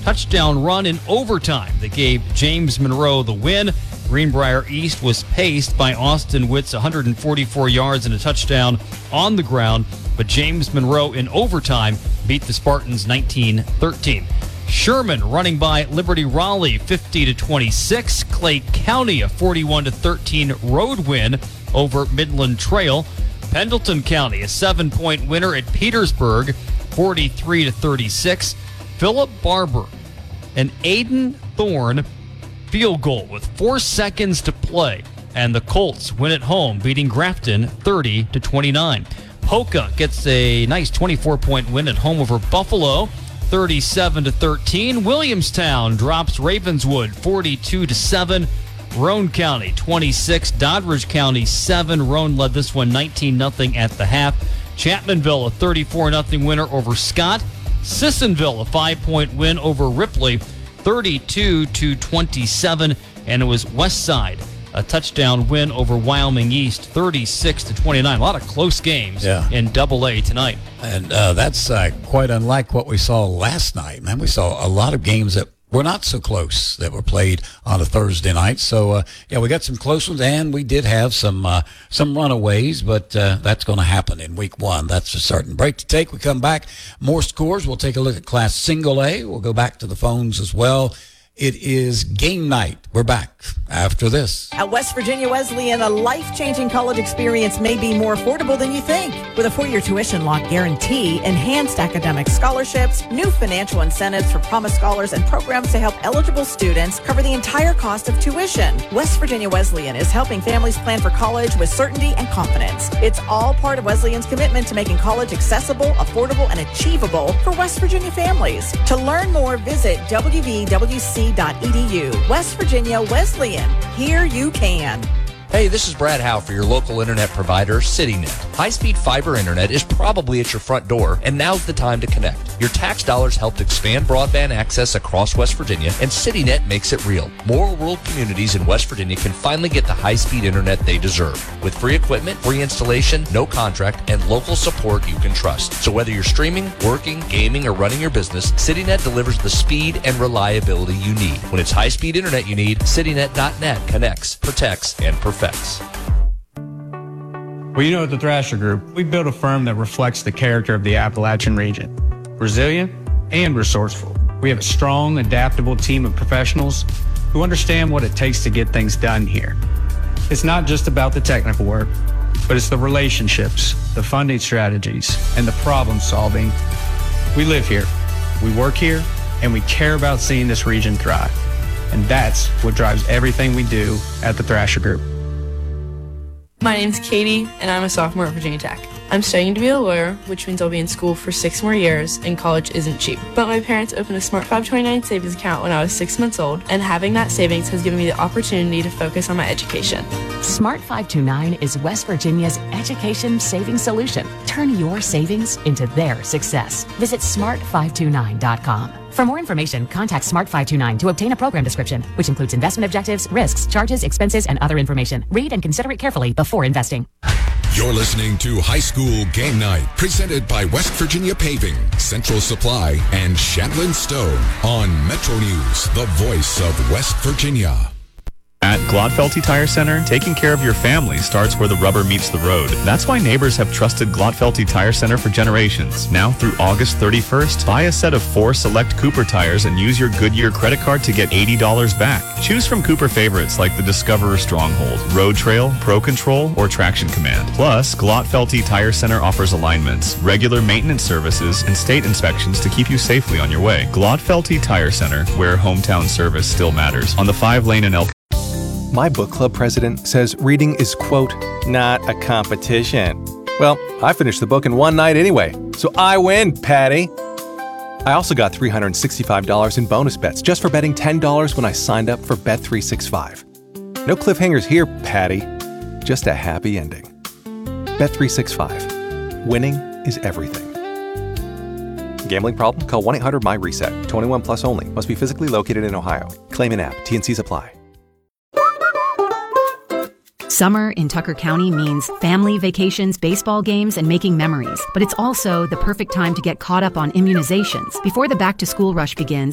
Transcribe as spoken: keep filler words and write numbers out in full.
touchdown run in overtime that gave James Monroe the win. Greenbrier East was paced by Austin Witt's one hundred forty-four yards and a touchdown on the ground, but James Monroe in overtime beat the Spartans nineteen thirteen. Sherman running by Liberty Raleigh fifty to twenty-six. Clay County a forty-one to thirteen road win over Midland Trail. Pendleton County a seven-point winner at Petersburg forty-three to thirty-six. Philip Barber and Aiden Thorne field goal with four seconds to play, and the Colts win at home, beating Grafton thirty to twenty-nine. Poca gets a nice twenty-four point win at home over Buffalo, thirty-seven to thirteen. Williamstown drops Ravenswood forty-two to seven. Roane County twenty-six, Doddridge County seven. Roane led this one nineteen nothing at the half. Chapmanville a thirty-four nothing winner over Scott. Sissonville a five-point win over Ripley, thirty-two to twenty-seven, and it was Westside a touchdown win over Wyoming East, thirty-six to twenty-nine. A lot of close games yeah. in Double A tonight. And uh, that's uh, quite unlike what we saw last night. Man, we saw a lot of games that were not so close that were played on a Thursday night. So, uh, yeah, we got some close ones, and we did have some uh, some runaways, but uh, that's going to happen in week one. That's for certain. Break to take. We come back. More scores. We'll take a look at Class Single A. We'll go back to the phones as well. It is game night. We're back after this. At West Virginia Wesleyan, a life-changing college experience may be more affordable than you think. With a four-year tuition lock guarantee, enhanced academic scholarships, new financial incentives for Promise Scholars, and programs to help eligible students cover the entire cost of tuition. West Virginia Wesleyan is helping families plan for college with certainty and confidence. It's all part of Wesleyan's commitment to making college accessible, affordable, and achievable for West Virginia families. To learn more, visit w v w c dot e d u. West Virginia Wesleyan. Here you can. Hey, this is Brad Howe for your local internet provider, CityNet. High-speed fiber internet is probably at your front door, and now's the time to connect. Your tax dollars helped expand broadband access across West Virginia, and CityNet makes it real. More rural communities in West Virginia can finally get the high-speed internet they deserve. With free equipment, free installation, no contract, and local support you can trust. So whether you're streaming, working, gaming, or running your business, CityNet delivers the speed and reliability you need. When it's high-speed internet you need, CityNet dot net connects, protects, and perfects. Well, you know, at the Thrasher Group, we built a firm that reflects the character of the Appalachian region. Resilient and resourceful. We have a strong, adaptable team of professionals who understand what it takes to get things done here. It's not just about the technical work, but it's the relationships, the funding strategies, and the problem solving. We live here, we work here, and we care about seeing this region thrive. And that's what drives everything we do at the Thrasher Group. My name's Katie, and I'm a sophomore at Virginia Tech. I'm studying to be a lawyer, which means I'll be in school for six more years, and college isn't cheap. But my parents opened a Smart five twenty-nine savings account when I was six months old, and having that savings has given me the opportunity to focus on my education. Smart five twenty-nine is West Virginia's education savings solution. Turn your savings into their success. Visit smart five two nine dot com. For more information, contact Smart five two nine to obtain a program description, which includes investment objectives, risks, charges, expenses, and other information. Read and consider it carefully before investing. You're listening to High School Game Night, presented by West Virginia Paving, Central Supply, and Shetland Stone on Metro News, the voice of West Virginia. At Glodfelty Tire Center, taking care of your family starts where the rubber meets the road. That's why neighbors have trusted Glodfelty Tire Center for generations. Now through August thirty-first, buy a set of four select Cooper tires and use your Goodyear credit card to get eighty dollars back. Choose from Cooper favorites like the Discoverer Stronghold, Road Trail, Pro Control, or Traction Command. Plus, Glodfelty Tire Center offers alignments, regular maintenance services, and state inspections to keep you safely on your way. Glodfelty Tire Center, where hometown service still matters. On the five lane in El My book club president says reading is, quote, not a competition. Well, I finished the book in one night anyway, so I win, Patty. I also got three hundred sixty-five dollars in bonus bets just for betting ten dollars when I signed up for Bet three sixty-five. No cliffhangers here, Patty. Just a happy ending. Bet three sixty-five. Winning is everything. Gambling problem? Call one eight hundred M Y reset. twenty-one plus only. Must be physically located in Ohio. Claim in app. T and Cs apply. Summer in Tucker County means family vacations, baseball games, and making memories. But it's also the perfect time to get caught up on immunizations. Before the back-to-school rush begins,